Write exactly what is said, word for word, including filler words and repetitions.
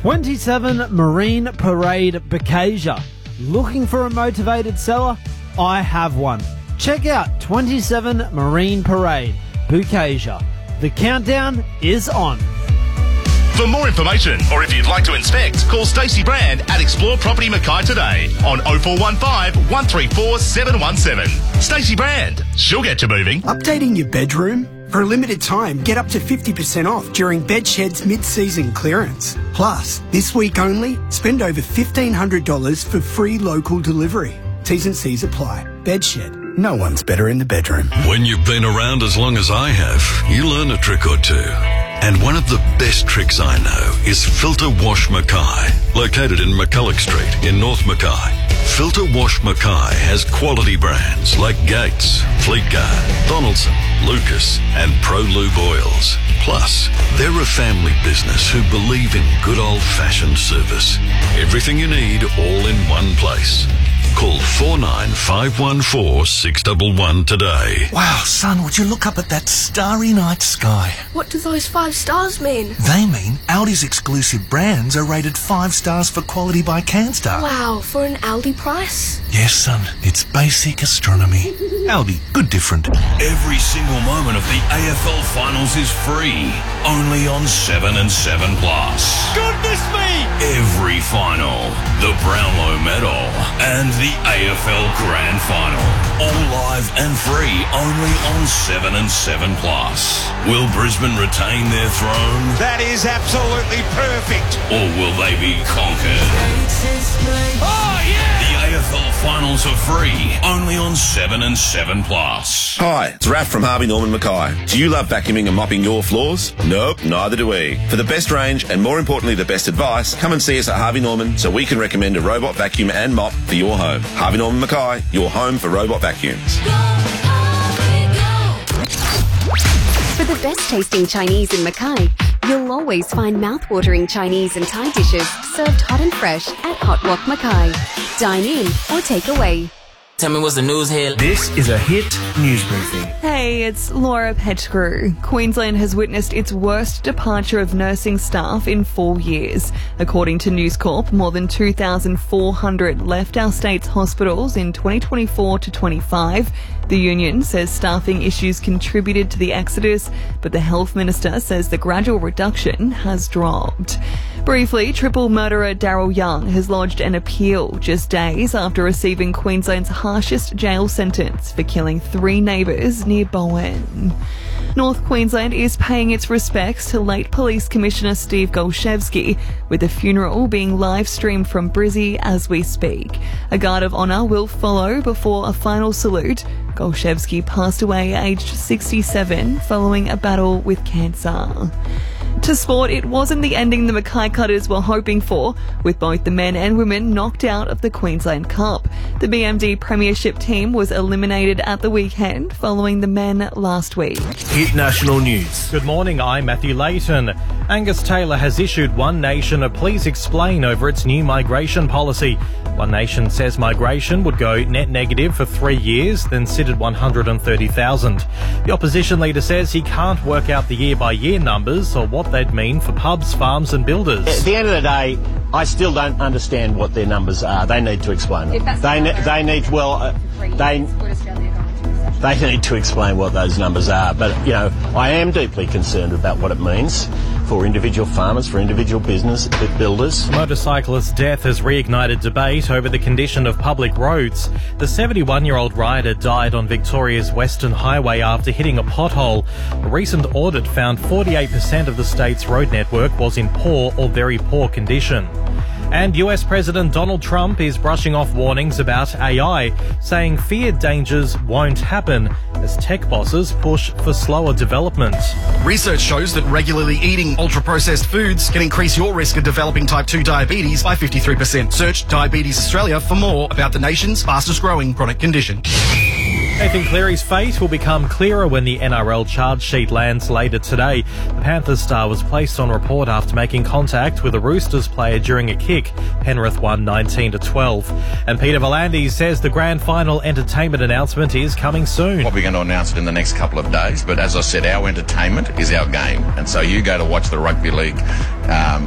twenty-seven Marine Parade Bocasia. Looking for a motivated seller? I have one. Check out twenty-seven Marine Parade Bocasia. The countdown is on. For more information, or if you'd like to inspect, call Stacey Brand at Explore Property Mackay today on oh four one five, one three four, seven one seven. Stacey Brand, she'll get you moving. Updating your bedroom? For a limited time, get up to fifty percent off during Bedshed's mid-season clearance. Plus, this week only, spend over fifteen hundred dollars for free local delivery. T's and C's apply. Bedshed. No one's better in the bedroom. When you've been around as long as I have, you learn a trick or two. And one of the best tricks I know is Filter Wash Mackay, located in McCulloch Street in North Mackay. Filter Wash Mackay has quality brands like Gates, Fleetguard, Donaldson, Lucas and Pro Lube Oils. Plus, they're a family business who believe in good old-fashioned service. Everything you need all in one place. Call four nine five one four, six one one today. Wow, son, would you look up at that starry night sky? What do those five stars mean? They mean Aldi's exclusive brands are rated five stars for quality by CanStar. Wow, for an Aldi price? Yes, son, it's basic astronomy. Aldi, good different. Every single moment of the A F L Finals is free, only on seven and seven plus. Goodness me! Every final, the Brownlow Medal, and the A F L Grand Final, all live and free, only on seven and seven plus. Will Brisbane retain their throne? That is absolutely perfect. Or will they be conquered? Oh, yeah! The A F L Finals are free, only on seven and seven plus. Hi, it's Raph from Harvey Norman Mackay. Do you love vacuuming and mopping your floors? Nope, neither do we. For the best range and more importantly the best advice, come and see us at Harvey Norman so we can recommend a robot vacuum and mop for your home. Harvey Norman Mackay, your home for robot vacuums. For the best tasting Chinese in Mackay, you'll always find mouth-watering Chinese and Thai dishes served hot and fresh at Hot Wok Mackay. Dine in or take away. Tell me what's the news here. This is a hit news briefing. Hey, it's Laura Pettigrew. Queensland has witnessed its worst departure of nursing staff in four years. According to News Corp, more than two thousand four hundred left our state's hospitals in twenty twenty-four to twenty-five. The union says staffing issues contributed to the exodus, but the health minister says the gradual reduction has dropped. Briefly, triple murderer Daryl Young has lodged an appeal just days after receiving Queensland's harshest jail sentence for killing three neighbours near Bowen. North Queensland is paying its respects to late Police Commissioner Steve Golshevsky, with the funeral being live-streamed from Brizzy as we speak. A guard of honour will follow before a final salute. Golshevsky passed away aged sixty-seven following a battle with cancer. To sport, it wasn't the ending the Mackay Cutters were hoping for, with both the men and women knocked out of the Queensland Cup. The B M D Premiership team was eliminated at the weekend following the men last week. Hit national news. Good morning, I'm Matthew Layton. Angus Taylor has issued One Nation a please explain over its new migration policy. One Nation says migration would go net negative for three years, then sit at one hundred thirty thousand. The opposition leader says he can't work out the year-by-year numbers or what they'd mean for pubs, farms and builders. At the end of the day, I still don't understand what their numbers are. They need to explain them. They, ne- they need, well, uh, they... They need to explain what those numbers are. But, you know, I am deeply concerned about what it means for individual farmers, for individual business builders. A motorcyclist's death has reignited debate over the condition of public roads. The seventy-one-year-old rider died on Victoria's Western Highway after hitting a pothole. A recent audit found forty-eight percent of the state's road network was in poor or very poor condition. And U S President Donald Trump is brushing off warnings about A I, saying feared dangers won't happen as tech bosses push for slower development. Research shows that regularly eating ultra-processed foods can increase your risk of developing type two diabetes by fifty-three percent. Search Diabetes Australia for more about the nation's fastest-growing chronic condition. Nathan Cleary's fate will become clearer when the N R L charge sheet lands later today. The Panthers star was placed on report after making contact with a Roosters player during a kick. Penrith won nineteen to twelve. And Peter V'landys says the grand final entertainment announcement is coming soon. Probably going to announce it in the next couple of days, but as I said, our entertainment is our game. And so you go to watch the rugby league um,